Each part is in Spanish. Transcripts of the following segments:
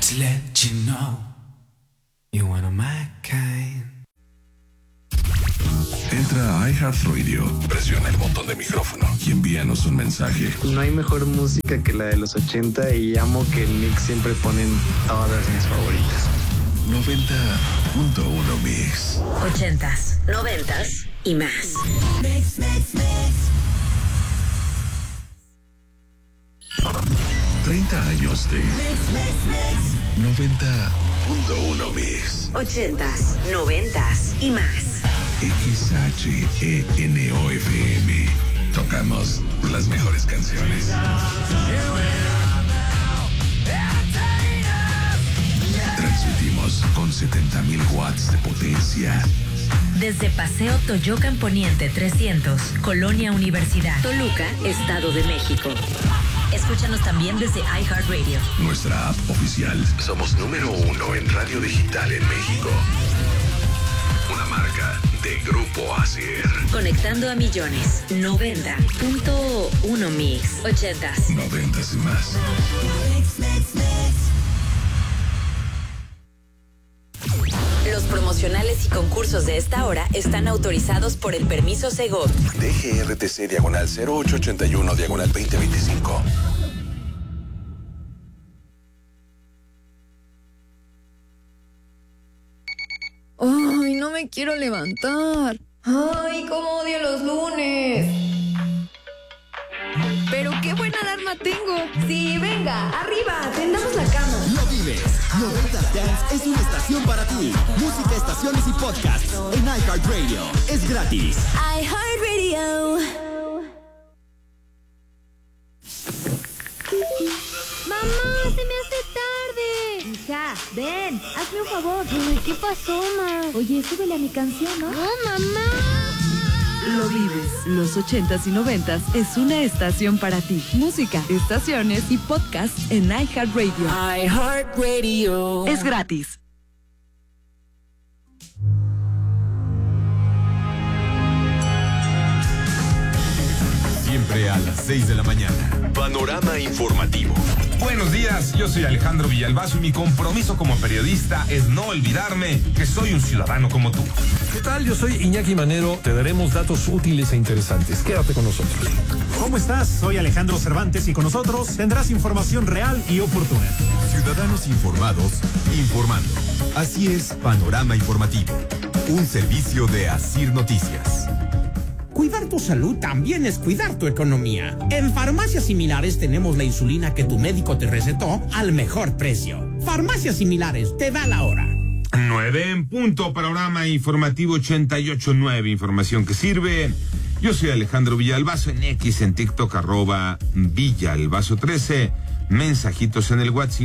to let you know you're one of my kind. Entra a iHeartRadio, presiona el botón de micrófono y envíanos un mensaje. No hay mejor música que la de los 80 y amo que el mix siempre ponen todas mis favoritas. 90.1 Mix. 80s, 90s y más. Mix. 30 años de 90.1 Mix. 80s, 90s y más. XHENOFM. Tocamos las mejores canciones. Transmitimos con 70,000 watts de potencia. Desde Paseo Toyocan Poniente 300, Colonia Universidad, Toluca, Estado de México. Escúchanos también desde iHeartRadio. Nuestra app oficial. Somos número 1 en radio digital en México. Una marca de Grupo Asier. Conectando a millones. 90.1 Mix. 80s. 90s y más. Los promocionales y concursos de esta hora están autorizados por el permiso Segov. DGRTC /0881/2025. Ay, no me quiero levantar. Ay, cómo odio los lunes. Pero qué buena alarma tengo. Sí, venga, arriba, tendamos la cama. Lo vives. 90 Dance es una estación para ti. Música, estaciones y podcasts en iHeartRadio. Es gratis. iHeartRadio. ¡Mamá, se me hace tarde! Hija, ven, hazme un favor. Ay, ¿qué pasó, ma? Oye, súbele a mi canción, ¿no? ¡No, mamá! Lo vives. Los 80s y 90s es una estación para ti. Música, estaciones y podcasts en iHeartRadio. iHeartRadio. Es gratis. Siempre a las 6 de la mañana. Panorama informativo. Buenos días, yo soy Alejandro Villalbazo y mi compromiso como periodista es no olvidarme que soy un ciudadano como tú. ¿Qué tal? Yo soy Iñaki Manero. Te daremos datos útiles e interesantes. Quédate con nosotros. ¿Cómo estás? Soy Alejandro Cervantes y con nosotros tendrás información real y oportuna. Ciudadanos informados, informando. Así es, Panorama Informativo. Un servicio de Asir Noticias. Cuidar tu salud también es cuidar tu economía. En Farmacias Similares tenemos la insulina que tu médico te recetó al mejor precio. Farmacias Similares, te da la hora. 9 en punto, Panorama Informativo 88.9, información que sirve. Yo soy Alejandro Villalbazo en X, en TikTok, @Villalbazo13. Mensajitos en el WhatsApp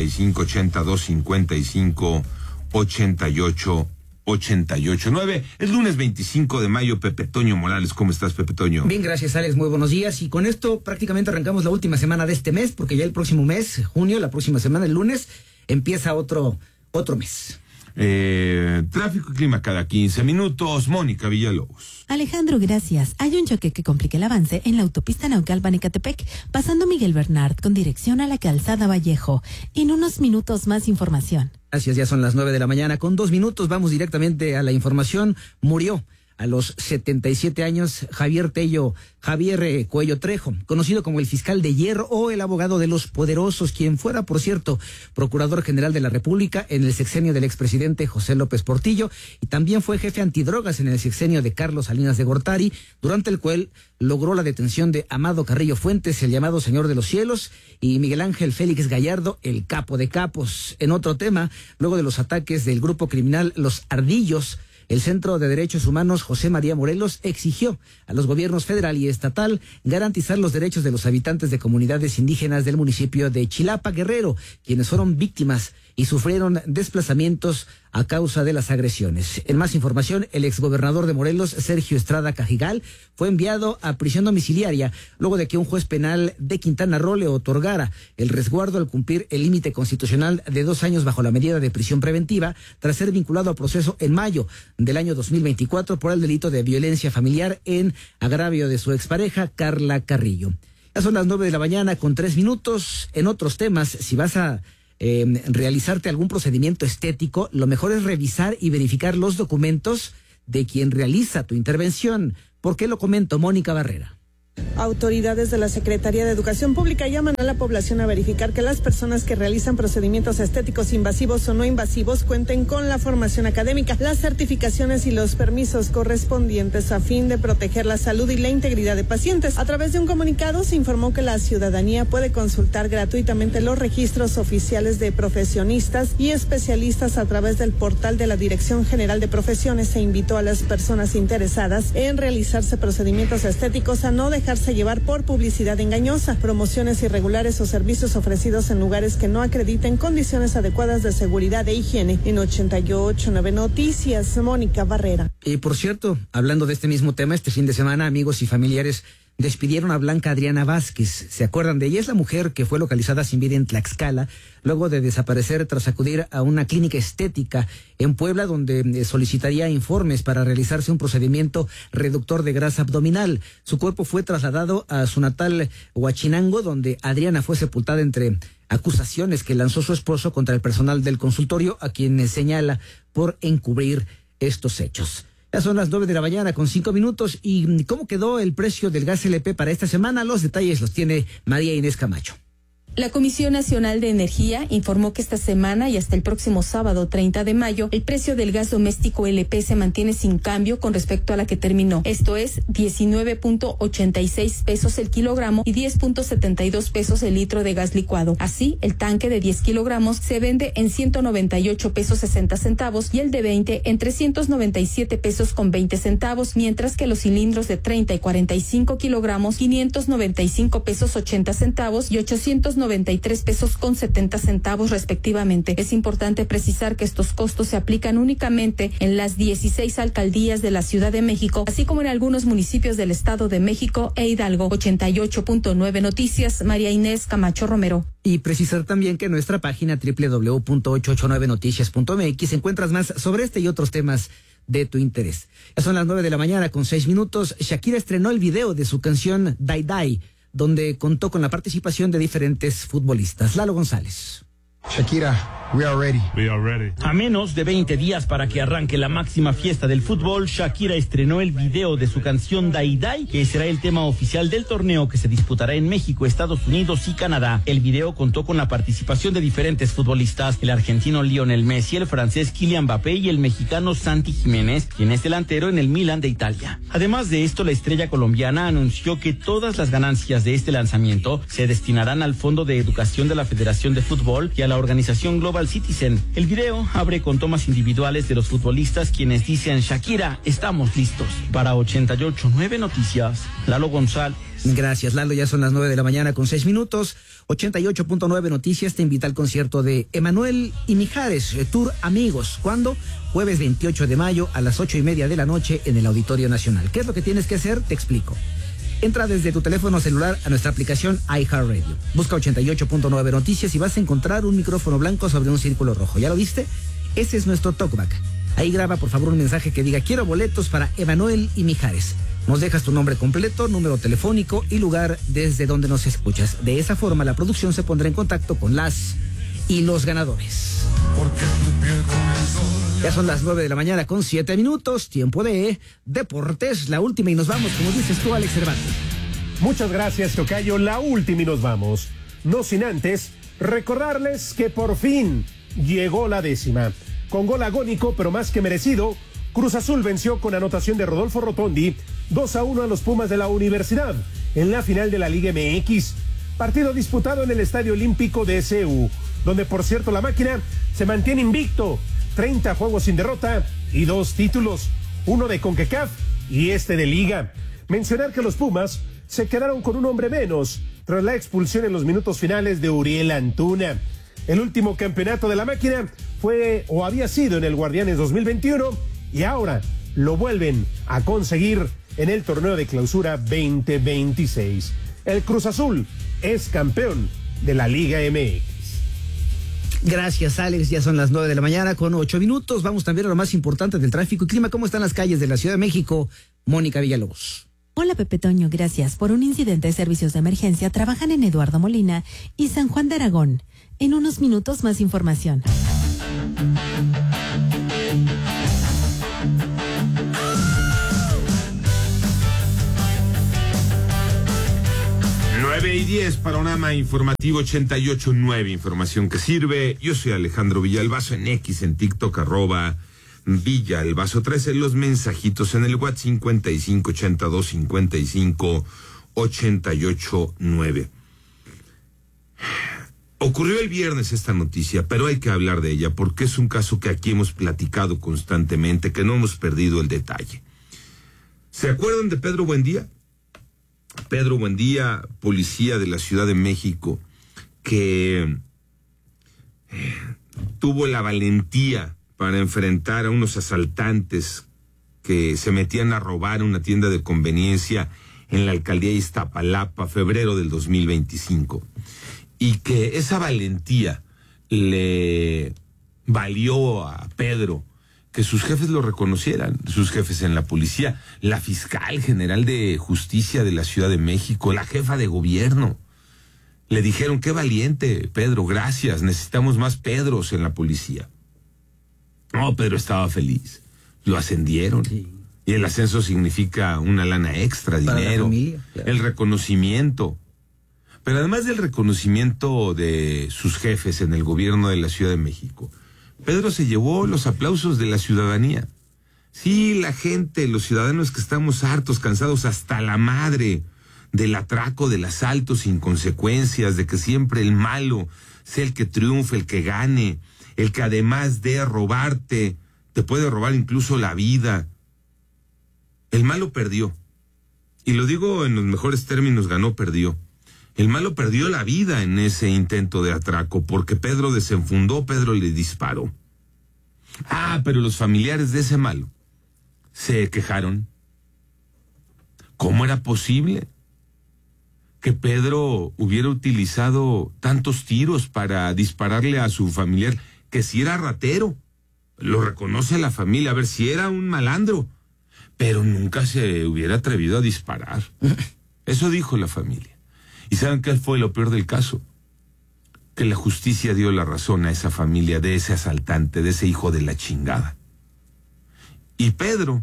5582558889. Es lunes 25 de mayo. Pepe Toño Morales, ¿cómo estás, Pepe Toño? Bien, gracias, Alex, muy buenos días. Y con esto prácticamente arrancamos la última semana de este mes, porque ya el próximo mes, junio, la próxima semana, el lunes, empieza otro mes. Tráfico y clima cada 15 minutos. Mónica Villalobos. Alejandro, gracias. Hay un choque que complica el avance en la autopista Naucalpan-Ecatepec, pasando Miguel Bernard con dirección a la calzada Vallejo. En unos minutos más información. Gracias, ya son las 9 de la mañana. Con 2 minutos vamos directamente a la información. Murió a los 77 años Javier Cuello Trejo, conocido como el fiscal de hierro o el abogado de los poderosos, quien fuera, por cierto, procurador general de la República en el sexenio del expresidente José López Portillo, y también fue jefe antidrogas en el sexenio de Carlos Salinas de Gortari, durante el cual logró la detención de Amado Carrillo Fuentes, el llamado Señor de los Cielos, y Miguel Ángel Félix Gallardo, el capo de capos. En otro tema, luego de los ataques del grupo criminal Los Ardillos, el Centro de Derechos Humanos José María Morelos exigió a los gobiernos federal y estatal garantizar los derechos de los habitantes de comunidades indígenas del municipio de Chilapa, Guerrero, quienes fueron víctimas y sufrieron desplazamientos a causa de las agresiones. En más información, el exgobernador de Morelos, Sergio Estrada Cajigal, fue enviado a prisión domiciliaria luego de que un juez penal de Quintana Roo le otorgara el resguardo al cumplir el límite constitucional de 2 años bajo la medida de prisión preventiva, tras ser vinculado a proceso en mayo del año 2024 por el delito de violencia familiar en agravio de su expareja, Carla Carrillo. Ya son las 9 de la mañana con 3 minutos. En otros temas, si vas a realizarte algún procedimiento estético, lo mejor es revisar y verificar los documentos de quien realiza tu intervención. ¿Por qué lo comento? Mónica Barrera. Autoridades de la Secretaría de Educación Pública llaman a la población a verificar que las personas que realizan procedimientos estéticos invasivos o no invasivos cuenten con la formación académica, las certificaciones y los permisos correspondientes a fin de proteger la salud y la integridad de pacientes. A través de un comunicado se informó que la ciudadanía puede consultar gratuitamente los registros oficiales de profesionistas y especialistas a través del portal de la Dirección General de Profesiones. Se invitó a las personas interesadas en realizarse procedimientos estéticos a no dejarse llevar por publicidad engañosa, promociones irregulares o servicios ofrecidos en lugares que no acrediten condiciones adecuadas de seguridad e higiene. En 88.9 Noticias, Mónica Barrera. Y por cierto, hablando de este mismo tema, este fin de semana amigos y familiares despidieron a Blanca Adriana Vázquez. ¿Se acuerdan de ella? Es la mujer que fue localizada sin vida en Tlaxcala luego de desaparecer tras acudir a una clínica estética en Puebla donde solicitaría informes para realizarse un procedimiento reductor de grasa abdominal. Su cuerpo fue trasladado a su natal Huachinango, donde Adriana fue sepultada entre acusaciones que lanzó su esposo contra el personal del consultorio, a quien señala por encubrir estos hechos. Ya son las 9 de la mañana con 5 minutos. ¿Y cómo quedó el precio del gas LP para esta semana? Los detalles los tiene María Inés Camacho. La Comisión Nacional de Energía informó que esta semana y hasta el próximo sábado 30 de mayo, el precio del gas doméstico LP se mantiene sin cambio con respecto a la que terminó. Esto es 19.86 pesos el kilogramo y 10.72 pesos el litro de gas licuado. Así, el tanque de 10 kilogramos se vende en 198 pesos 60 centavos y el de 20 en 397 pesos con 20 centavos, mientras que los cilindros de 30 y 45 kilogramos 595 pesos 80 centavos y 893 pesos con 70 centavos respectivamente. Es importante precisar que estos costos se aplican únicamente en las 16 alcaldías de la Ciudad de México, así como en algunos municipios del Estado de México e Hidalgo. 88.9 Noticias, María Inés Camacho Romero. Y precisar también que en nuestra página www.889noticias.mx encuentras más sobre este y otros temas de tu interés. Ya son las 9 de la mañana con 6 minutos. Shakira estrenó el video de su canción Die Die, donde contó con la participación de diferentes futbolistas. Lalo González. Shakira, we are ready. We are ready. A menos de 20 días para que arranque la máxima fiesta del fútbol, Shakira estrenó el video de su canción Die Die, que será el tema oficial del torneo que se disputará en México, Estados Unidos y Canadá. El video contó con la participación de diferentes futbolistas: el argentino Lionel Messi, el francés Kylian Mbappé y el mexicano Santi Jiménez, quien es delantero en el Milan de Italia. Además de esto, la estrella colombiana anunció que todas las ganancias de este lanzamiento se destinarán al Fondo de Educación de la Federación de Fútbol y a la organización Global Citizen. El video abre con tomas individuales de los futbolistas, quienes dicen: Shakira, estamos listos. Para 88.9 Noticias, Lalo González. Gracias, Lalo. Ya son las 9 de la mañana con 6 minutos. 88.9 Noticias te invita al concierto de Emanuel y Mijares, Tour Amigos. ¿Cuándo? Jueves 28 de mayo a las 8:30 de la noche en el Auditorio Nacional. ¿Qué es lo que tienes que hacer? Te explico. Entra desde tu teléfono celular a nuestra aplicación iHeartRadio. Busca 88.9 Noticias y vas a encontrar un micrófono blanco sobre un círculo rojo. ¿Ya lo viste? Ese es nuestro talkback. Ahí graba por favor un mensaje que diga: quiero boletos para Emanuel y Mijares. Nos dejas tu nombre completo, número telefónico y lugar desde donde nos escuchas. De esa forma la producción se pondrá en contacto con las y los ganadores. Ya son las 9 de la mañana con 7 minutos, tiempo de deportes, la última y nos vamos, como dices tú, Alex Cervantes. Muchas gracias, tocayo, la última y nos vamos. No sin antes recordarles que por fin llegó la 10ª. Con gol agónico, pero más que merecido, Cruz Azul venció con anotación de Rodolfo Rotondi 2-1 a los Pumas de la Universidad en la final de la Liga MX. Partido disputado en el Estadio Olímpico de CU, donde por cierto la máquina se mantiene invicto. 30 juegos sin derrota y 2 títulos, uno de CONCACAF y este de Liga. Mencionar que los Pumas se quedaron con un hombre menos tras la expulsión en los minutos finales de Uriel Antuna. El último campeonato de la máquina fue o había sido en el Guardianes 2021 y ahora lo vuelven a conseguir en el torneo de clausura 2026. El Cruz Azul es campeón de la Liga MX. Gracias, Alex. Ya son las 9 de la mañana con 8 minutos. Vamos también a lo más importante del tráfico y clima. ¿Cómo están las calles de la Ciudad de México? Mónica Villalobos. Hola, Pepe Toño, gracias. Por un incidente de servicios de emergencia trabajan en Eduardo Molina y San Juan de Aragón. En unos minutos más información. Y 10, panorama informativo 88.9, información que sirve. Yo soy Alejandro Villalbazo en X, en TikTok, @Villalbazo 13, los mensajitos en el WhatsApp 5582558889. Ocurrió el viernes esta noticia, pero hay que hablar de ella porque es un caso que aquí hemos platicado constantemente, que no hemos perdido el detalle. ¿Se acuerdan de Pedro Buendía? Pedro Buendía, policía de la Ciudad de México, que tuvo la valentía para enfrentar a unos asaltantes que se metían a robar una tienda de conveniencia en la alcaldía de Iztapalapa, febrero del 2025. Y que esa valentía le valió a Pedro que sus jefes lo reconocieran, sus jefes en la policía, la fiscal general de justicia de la Ciudad de México, la jefa de gobierno. Le dijeron, qué valiente, Pedro, gracias, necesitamos más Pedros en la policía. No, Pedro estaba feliz, lo ascendieron. Sí. Y el ascenso significa una lana extra, para dinero, la familia, claro. El reconocimiento. Pero además del reconocimiento de sus jefes en el gobierno de la Ciudad de México, Pedro se llevó los aplausos de la ciudadanía. Sí, la gente, los ciudadanos que estamos hartos, cansados hasta la madre del atraco, del asalto sin consecuencias, de que siempre el malo sea el que triunfe, el que gane, el que además de robarte, te puede robar incluso la vida. El malo perdió. Y lo digo en los mejores términos, ganó, perdió. El malo perdió la vida en ese intento de atraco porque Pedro desenfundó, Pedro le disparó. Pero los familiares de ese malo se quejaron. ¿Cómo era posible que Pedro hubiera utilizado tantos tiros para dispararle a su familiar? Que si era ratero, lo reconoce la familia, a ver si era un malandro, pero nunca se hubiera atrevido a disparar. Eso dijo la familia. ¿Y saben qué fue lo peor del caso? Que la justicia dio la razón a esa familia de ese asaltante, de ese hijo de la chingada. Y Pedro,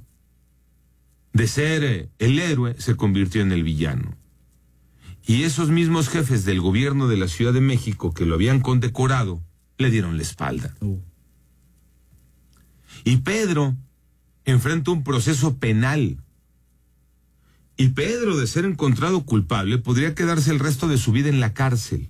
de ser el héroe, se convirtió en el villano. Y esos mismos jefes del gobierno de la Ciudad de México que lo habían condecorado, le dieron la espalda. Y Pedro enfrenta un proceso penal. Y Pedro, de ser encontrado culpable, podría quedarse el resto de su vida en la cárcel.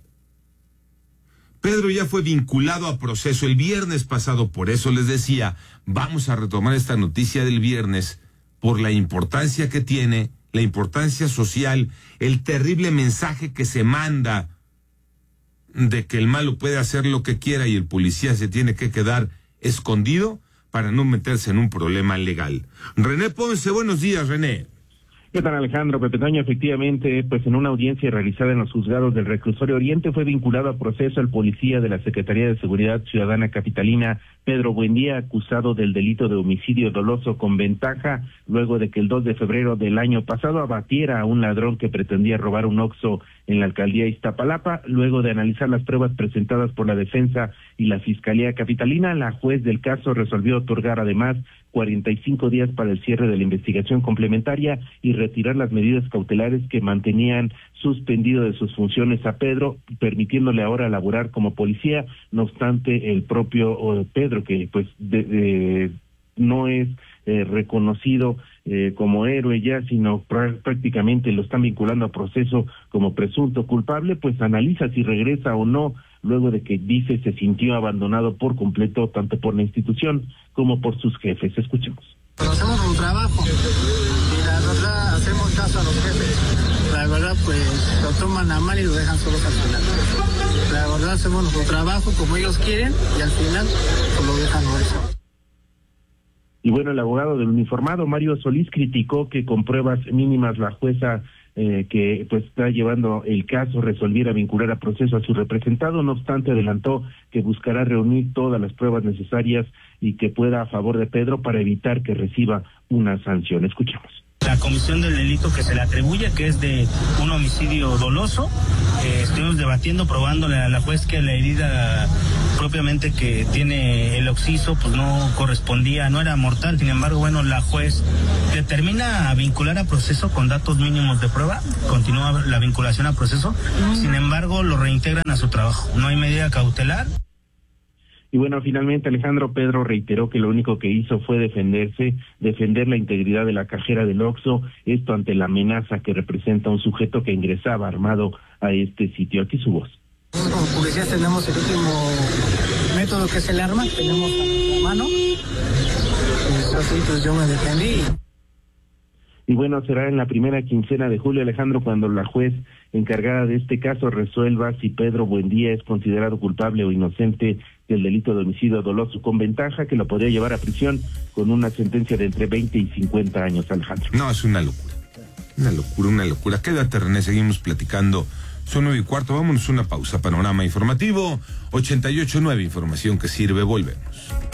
Pedro ya fue vinculado a proceso el viernes pasado, por eso les decía, vamos a retomar esta noticia del viernes, por la importancia que tiene, la importancia social, el terrible mensaje que se manda de que el malo puede hacer lo que quiera y el policía se tiene que quedar escondido para no meterse en un problema legal. René Ponce, buenos días, René. ¿Qué tal, Alejandro? Pepe Toño, efectivamente, pues en una audiencia realizada en los juzgados del Reclusorio Oriente fue vinculado a proceso el policía de la Secretaría de Seguridad Ciudadana Capitalina, Pedro Buendía, acusado del delito de homicidio doloso con ventaja, luego de que el 2 de febrero del año pasado abatiera a un ladrón que pretendía robar un Oxxo en la alcaldía de Iztapalapa. Luego de analizar las pruebas presentadas por la defensa y la Fiscalía Capitalina, la juez del caso resolvió otorgar además 45 días para el cierre de la investigación complementaria y retirar las medidas cautelares que mantenían suspendido de sus funciones a Pedro, permitiéndole ahora laborar como policía. No obstante, el propio Pedro, que pues no es reconocido como héroe ya, sino prácticamente lo están vinculando a proceso como presunto culpable, pues analiza si regresa o no, luego de que dice se sintió abandonado por completo tanto por la institución como por sus jefes. Escuchemos. Hacemos un trabajo y la verdad hacemos caso a los jefes. La verdad pues lo toman a mal y lo dejan solos al final. La verdad hacemos nuestro trabajo como ellos quieren y al final pues lo dejan morir. Y bueno, el abogado del uniformado, Mario Solís, criticó que con pruebas mínimas la jueza que pues está llevando el caso resolviera vincular a proceso a su representado. No obstante, adelantó que buscará reunir todas las pruebas necesarias y que pueda a favor de Pedro para evitar que reciba una sanción. Escuchemos. la comisión del delito que se le atribuye, que es de un homicidio doloso. Estuvimos debatiendo, probándole a la juez que la herida propiamente que tiene el occiso pues no correspondía, no era mortal. Sin embargo, bueno, la juez determina vincular a proceso con datos mínimos de prueba, continúa la vinculación a proceso, sin embargo lo reintegran a su trabajo, no hay medida cautelar. Y bueno, finalmente Alejandro, Pedro reiteró que lo único que hizo fue defender la integridad de la cajera del Oxxo, esto ante la amenaza que representa un sujeto que ingresaba armado a este sitio. Aquí su voz. Como policías tenemos el último método que es el arma, tenemos la mano, así pues yo me defendí. Y bueno, será en la primera quincena de julio, Alejandro, cuando la juez encargada de este caso resuelva si Pedro Buendía es considerado culpable o inocente del delito de homicidio doloso, con ventaja que lo podría llevar a prisión con una sentencia de entre 20 y 50 años, Alejandro. No, es una locura. Una locura. Quédate, René, seguimos platicando. Son 9:15, vámonos a una pausa. Panorama informativo, 88.9, información que sirve, volvemos.